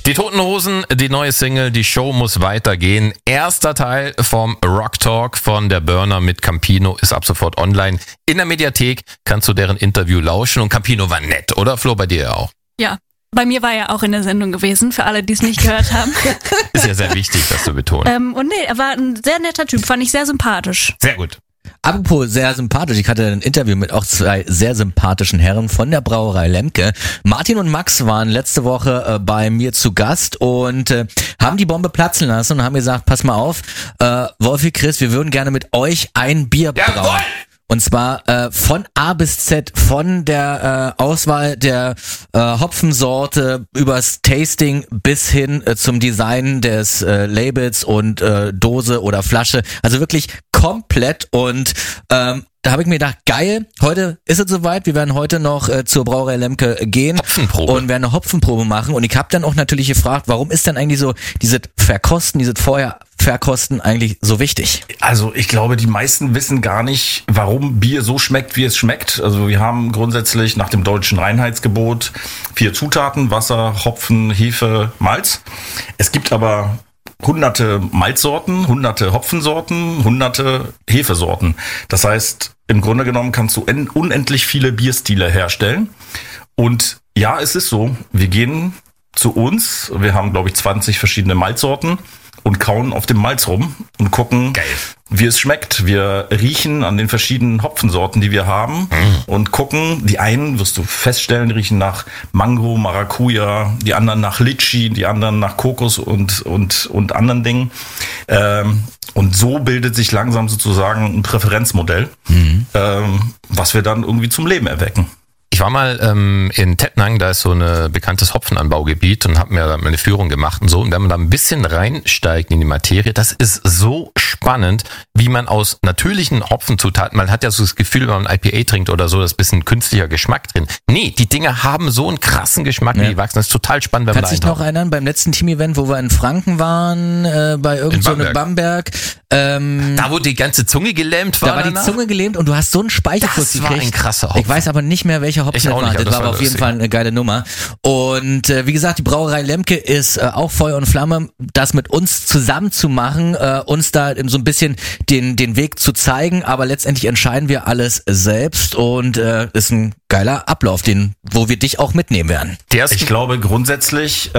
Die Toten Hosen, die neue Single, die Show muss weitergehen. Erster Teil vom Rock Talk von der Burner mit Campino ist ab sofort online. In der Mediathek kannst du deren Interview lauschen und Campino war nett, oder Flo, bei dir auch? Ja, bei mir war er auch in der Sendung gewesen, für alle, die es nicht gehört haben. Ist ja sehr wichtig, das zu betonen. Und nee, er war ein sehr netter Typ, fand ich sehr sympathisch. Sehr gut. Apropos sehr sympathisch, ich hatte ein Interview mit auch zwei sehr sympathischen Herren von der Brauerei Lemke. Martin und Max waren letzte Woche bei mir zu Gast und haben die Bombe platzen lassen und haben gesagt, pass mal auf, Wolfi, Chris, wir würden gerne mit euch ein Bier brauen. Und zwar von A bis Z, von der Auswahl der Hopfensorte übers Tasting bis hin zum Design des Labels und Dose oder Flasche. Also wirklich komplett. Und da habe ich mir gedacht, geil, heute ist es soweit. Wir werden heute noch zur Brauerei Lemke gehen und werden eine Hopfenprobe machen. Und ich habe dann auch natürlich gefragt, warum ist denn eigentlich so dieses Verkosten, dieses Vorher-Verkosten eigentlich so wichtig? Also ich glaube, die meisten wissen gar nicht, warum Bier so schmeckt, wie es schmeckt. Also wir haben grundsätzlich nach dem deutschen Reinheitsgebot 4 Zutaten: Wasser, Hopfen, Hefe, Malz. Es gibt aber hunderte Malzsorten, hunderte Hopfensorten, hunderte Hefesorten. Das heißt, im Grunde genommen kannst du unendlich viele Bierstile herstellen. Und ja, es ist so, wir gehen zu uns, wir haben, glaube ich, 20 verschiedene Malzsorten und kauen auf dem Malz rum und gucken, wie es schmeckt. Wir riechen an den verschiedenen Hopfensorten, die wir haben und gucken. Die einen, wirst du feststellen, riechen nach Mango, Maracuja, die anderen nach Litschi, die anderen nach Kokos und anderen Dingen. Und so bildet sich langsam sozusagen ein Präferenzmodell, was wir dann irgendwie zum Leben erwecken. Ich war mal in Tettnang, da ist so ein bekanntes Hopfenanbaugebiet und habe mir da eine Führung gemacht und so. Und wenn man da ein bisschen reinsteigt in die Materie, das ist so spannend, wie man aus natürlichen Hopfenzutaten, man hat ja so das Gefühl, wenn man ein IPA trinkt oder so, da ist ein bisschen künstlicher Geschmack drin. Nee, die Dinger haben so einen krassen Geschmack, wie die wachsen. Das ist total spannend, wenn man da Kannst du dich noch erinnern, beim letzten Team-Event, wo wir in Franken waren, bei irgendeinem Bamberg. Da wo die ganze Zunge gelähmt war. Da war die Zunge gelähmt und du hast so einen Speichelfluss gekriegt. Das war ein krasser Hopfen. Ich weiß aber nicht mehr, welcher Hopfen das war. Das war aber auf jeden Fall eine geile Nummer. Und wie gesagt, die Brauerei Lemke ist auch Feuer und Flamme, das mit uns zusammen zu machen, uns da so ein bisschen den Weg zu zeigen, aber letztendlich entscheiden wir alles selbst und ist ein geiler Ablauf, wo wir dich auch mitnehmen werden. Ich glaube grundsätzlich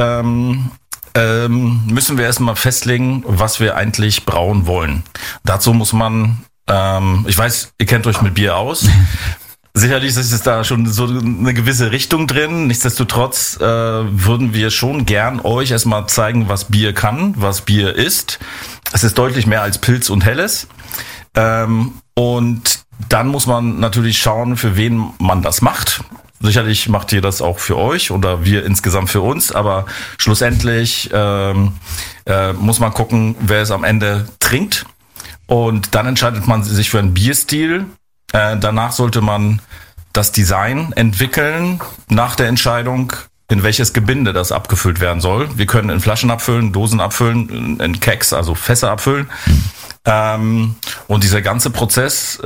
müssen wir erstmal festlegen, was wir eigentlich brauen wollen. Dazu muss man, ich weiß, ihr kennt euch mit Bier aus. Sicherlich ist da schon so eine gewisse Richtung drin. Nichtsdestotrotz würden wir schon gern euch erstmal zeigen, was Bier kann, was Bier ist. Es ist deutlich mehr als Pilz und Helles. Und dann muss man natürlich schauen, für wen man das macht. Sicherlich macht ihr das auch für euch oder wir insgesamt für uns, aber schlussendlich muss man gucken, wer es am Ende trinkt. Und dann entscheidet man sich für einen Bierstil. Danach sollte man das Design entwickeln nach der Entscheidung, in welches Gebinde das abgefüllt werden soll. Wir können in Flaschen abfüllen, Dosen abfüllen, in Kegs, also Fässer abfüllen. Und dieser ganze Prozess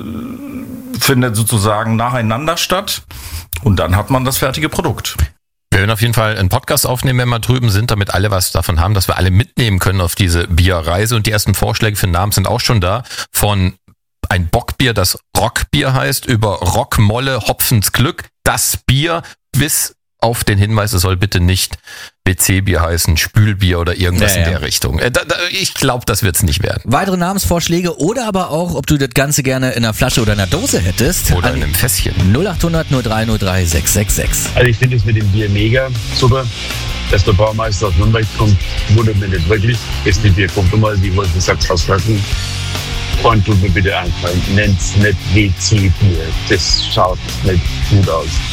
findet sozusagen nacheinander statt und dann hat man das fertige Produkt. Wir werden auf jeden Fall einen Podcast aufnehmen, wenn wir drüben sind, damit alle was davon haben, dass wir alle mitnehmen können auf diese Bierreise. Und die ersten Vorschläge für Namen sind auch schon da. Von ein Bockbier, das Rockbier heißt, über Rockmolle, Hopfens Glück, das Bier, bis auf den Hinweis, es soll bitte nicht WC-Bier heißen, Spülbier oder irgendwas in der Richtung. Ich glaube, das wird's nicht werden. Weitere Namensvorschläge oder aber auch, ob du das Ganze gerne in einer Flasche oder in einer Dose hättest. Oder in einem Fässchen. 0800 0303 666. Also ich finde es mit dem Bier mega super. Dass der Baumeister aus Nürnberg kommt, wundert mich nicht wirklich. Das Bier kommt immer, wie Wolfi sagt, aus Flaschen. Und tut mir bitte einfallen, nennt's nicht WC-Bier. Das schaut nicht gut aus.